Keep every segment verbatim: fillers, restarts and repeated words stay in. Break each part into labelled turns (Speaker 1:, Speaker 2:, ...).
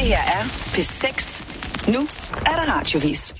Speaker 1: her er P seks. Nu er der radiovis.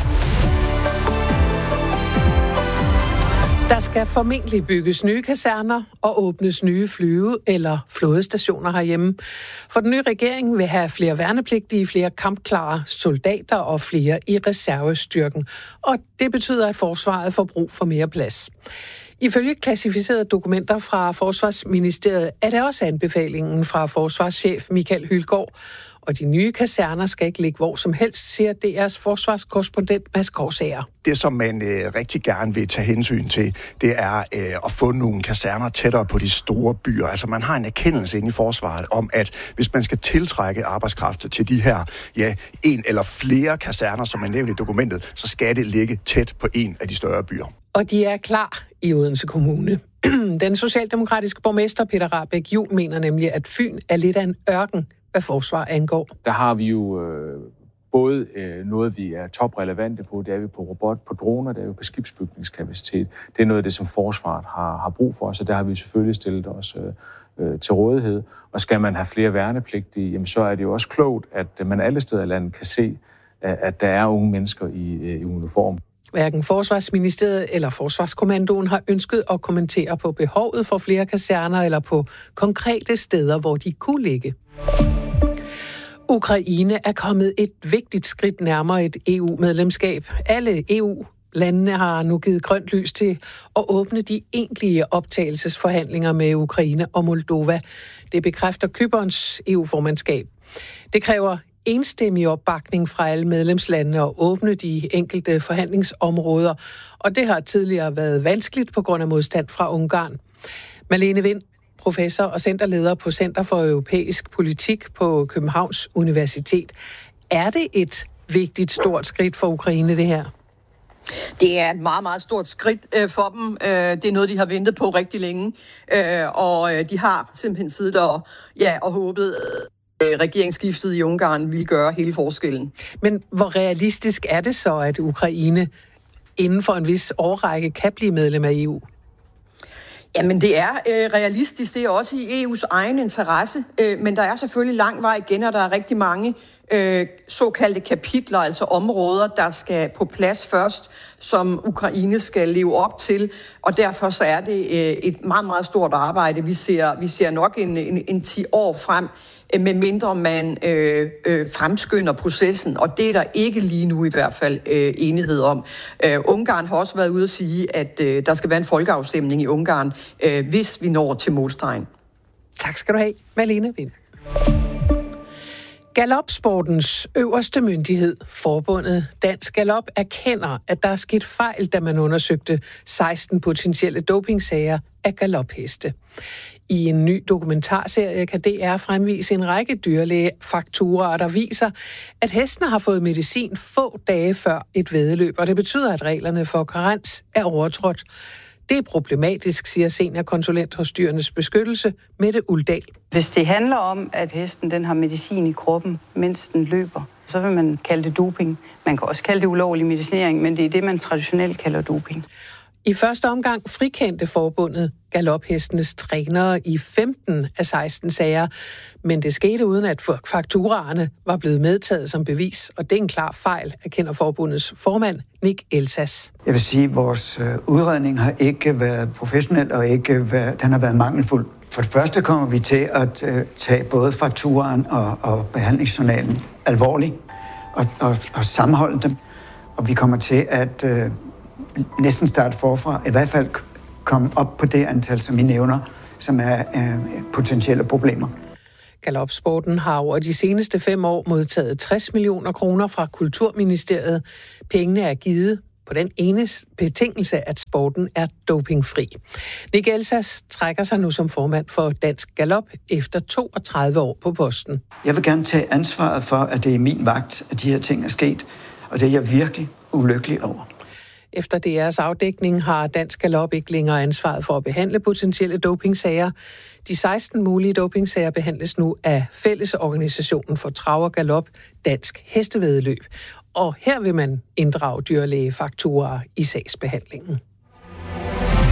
Speaker 2: Der skal formentlig bygges nye kaserner og åbnes nye flyve- eller flådestationer herhjemme. For den nye regering vil have flere værnepligtige, flere kampklare soldater og flere i reservestyrken. Og det betyder, at forsvaret får brug for mere plads. Ifølge klassificerede dokumenter fra Forsvarsministeriet er det også anbefalingen fra forsvarschef Michael Hylgaard. Og de nye kaserner skal ikke ligge hvor som helst, siger D R's forsvarskorrespondent Mads Korsager.
Speaker 3: Det, som man øh, rigtig gerne vil tage hensyn til, det er øh, at få nogle kaserner tættere på de store byer. Altså man har en erkendelse inde i forsvaret om, at hvis man skal tiltrække arbejdskraft til de her, ja, en eller flere kaserner, som er nævnt i dokumentet, så skal det ligge tæt på en af de større byer.
Speaker 2: Og de er klar i Odense Kommune. Den socialdemokratiske borgmester Peter Rahbæk Juhl mener nemlig, at Fyn er lidt af en ørken, hvad forsvar angår.
Speaker 4: Der har vi jo øh, både øh, noget, vi er toprelevante på, det er vi på robot, på droner, det er vi på skibsbygningskapacitet. Det er noget af det, som forsvaret har, har brug for, så der har vi selvfølgelig stillet os øh, øh, til rådighed. Og skal man have flere værnepligtige, jamen, så er det jo også klogt, at man alle steder i landet kan se, at der er unge mennesker i, øh, i uniform.
Speaker 2: Hverken Forsvarsministeriet eller Forsvarskommandoen har ønsket at kommentere på behovet for flere kaserner eller på konkrete steder, hvor de kunne ligge. Ukraine er kommet et vigtigt skridt nærmere et E U-medlemskab. Alle E U-landene har nu givet grønt lys til at åbne de egentlige optagelsesforhandlinger med Ukraine og Moldova. Det bekræfter Cyperns E U-formandskab. Det kræver enstemmig opbakning fra alle medlemslandene at åbne de enkelte forhandlingsområder, og det har tidligere været vanskeligt på grund af modstand fra Ungarn. Malene Vind, professor og centerleder på Center for Europæisk Politik på Københavns Universitet. Er det et vigtigt, stort skridt for Ukraine, det her?
Speaker 5: Det er et meget, meget stort skridt øh, for dem. Øh, det er noget, de har ventet på rigtig længe, øh, og øh, de har simpelthen siddet og, ja, og håbet, øh, regeringsskiftet i Ungarn ville gøre hele forskellen.
Speaker 2: Men hvor realistisk er det så, at Ukraine inden for en vis årrække kan blive medlem af E U?
Speaker 5: Jamen det er øh, realistisk, det er også i E U's egen interesse, øh, men der er selvfølgelig lang vej igen, og der er rigtig mange øh, såkaldte kapitler, altså områder, der skal på plads først, som Ukraine skal leve op til, og derfor så er det øh, et meget, meget stort arbejde. Vi ser, vi ser nok en, en, en ti år frem, øh, med mindre man øh, øh, fremskynder processen, og det er der ikke lige nu i hvert fald øh, enighed om. Øh, Ungarn har også været ude at sige, at øh, der skal være en folkeafstemning i Ungarn, øh, hvis vi når til målstregen.
Speaker 2: Tak skal du have, Malene Vind. Galopsportens øverste myndighed, forbundet Dansk Galop, erkender, at der er sket fejl, da man undersøgte seksten potentielle dopingsager af galopheste. I en ny dokumentarserie kan D R fremvise en række dyrlægefakturaer, der viser, at hestene har fået medicin få dage før et væddeløb, og det betyder, at reglerne for karens er overtrådt. Det er problematisk, siger seniorkonsulent hos Dyrenes Beskyttelse, Mette Uldal.
Speaker 6: Hvis det handler om, at hesten den har medicin i kroppen, mens den løber, så vil man kalde det doping. Man kan også kalde det ulovlig medicinering, men det er det, man traditionelt kalder doping.
Speaker 2: I første omgang frikendte forbundet galophestenes trænere i femten af seksten sager, men det skete uden, at fakturaerne var blevet medtaget som bevis, og det er en klar fejl, erkender forbundets formand Nick Elsas.
Speaker 7: Jeg vil sige, at vores udredning har ikke været professionel, og ikke været, den har været mangelfuld. For det første kommer vi til at uh, tage både fakturaen og, og behandlingsjournalen alvorligt, og, og, og sammenholde dem, og vi kommer til at uh, næsten starte forfra, i hvert fald komme op på det antal, som I nævner, som er øh, potentielle problemer.
Speaker 2: Galopsporten har over de seneste fem år modtaget tres millioner kroner fra Kulturministeriet. Pengene er givet på den ene betingelse, at sporten er dopingfri. Nick Elsas trækker sig nu som formand for Dansk Galop efter toogtredive år på posten.
Speaker 7: Jeg vil gerne tage ansvaret for, at det er i min vagt, at de her ting er sket, og det er jeg virkelig ulykkelig over.
Speaker 2: Efter D R's afdækning har Dansk Galop ikke længere ansvaret for at behandle potentielle dopingsager. De seksten mulige dopingsager behandles nu af Fællesorganisationen for Trav og Galop, Dansk Hestevæddeløb. Og her vil man inddrage dyrlægefakturaer i sagsbehandlingen.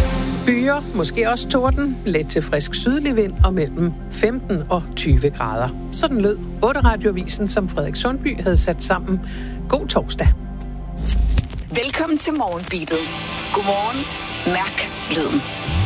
Speaker 2: Byer, måske også torden, let til frisk sydlig vind og mellem femten og tyve grader. Sådan lød otte radioavisen, som Frederik Sundby havde sat sammen. God torsdag.
Speaker 1: Velkommen til Morgenbeatet. Godmorgen. Mærk lyden.